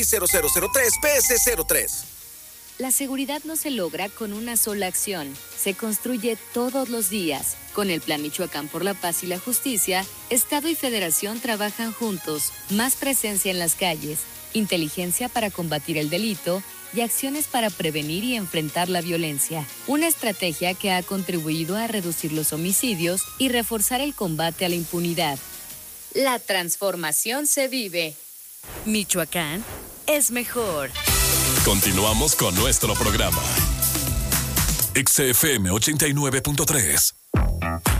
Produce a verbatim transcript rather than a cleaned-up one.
cero cero cero tres P S cero tres. La seguridad no se logra con una sola acción, se construye todos los días. Con el Plan Michoacán por la Paz y la Justicia, Estado y Federación trabajan juntos, más presencia en las calles, inteligencia para combatir el delito y acciones para prevenir y enfrentar la violencia. Una estrategia que ha contribuido a reducir los homicidios y reforzar el combate a la impunidad. La transformación se vive. Michoacán es mejor. Continuamos con nuestro programa. X F M ochenta y nueve punto tres.